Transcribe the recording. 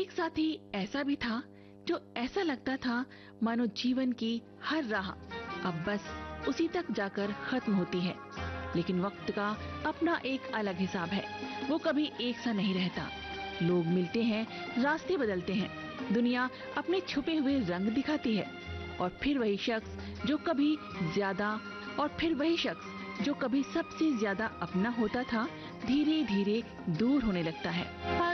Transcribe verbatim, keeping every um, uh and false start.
एक साथी ऐसा भी था जो ऐसा लगता था मानो जीवन की हर राह अब बस उसी तक जाकर खत्म होती है। लेकिन वक्त का अपना एक अलग हिसाब है, वो कभी एक सा नहीं रहता। लोग मिलते हैं, रास्ते बदलते हैं, दुनिया अपने छुपे हुए रंग दिखाती है, और फिर वही शख्स जो कभी ज्यादा और फिर वही शख्स जो कभी सबसे ज्यादा अपना होता था, धीरे धीरे दूर होने लगता है।